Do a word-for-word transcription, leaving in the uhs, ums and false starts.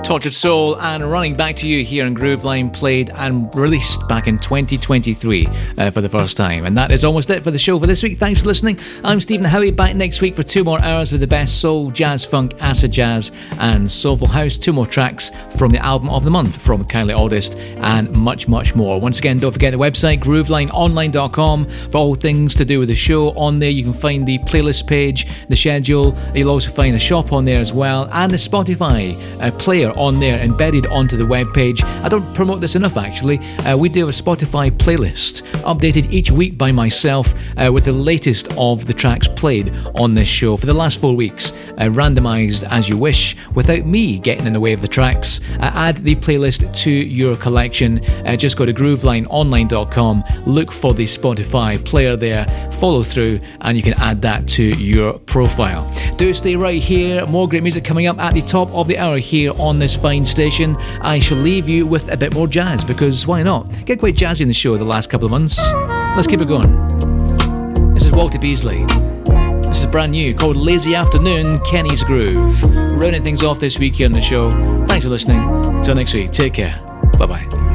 Tortured Soul and Running Back to You here in Grooveline, played and released back in twenty twenty-three uh, for the first time. And that is almost it for the show for this week. Thanks for listening. I'm Stephen Howie, back next week for two more hours of the best soul, jazz, funk, acid jazz and soulful house. Two more tracks from the album of the month from Kylie August and much, much more. Once again, don't forget the website grooveline online dot com for all things to do with the show. On there you can find the playlist page, the schedule. You'll also find the shop on there as well, and the Spotify uh, player on there embedded onto the webpage. I don't promote this enough actually. Uh, we do have a Spotify playlist updated each week by myself uh, with the latest of the tracks played on this show for the last four weeks, uh, randomised as you wish without me getting in the way of the tracks. Uh, add the playlist to your collection. Uh, just go to grooveline online dot com, look for the Spotify player there, follow through and you can add that to your profile. Do stay right here, more great music coming up at the top of the hour here on this fine station. I shall leave you with a bit more jazz, because why not? Get quite jazzy in the show the last couple of months. Let's keep it going. This is Walter Beasley. This is brand new, called Lazy Afternoon, Kenny's Groove. Rounding things off this week here on the show. Thanks for listening. Till next week, take care. Bye bye.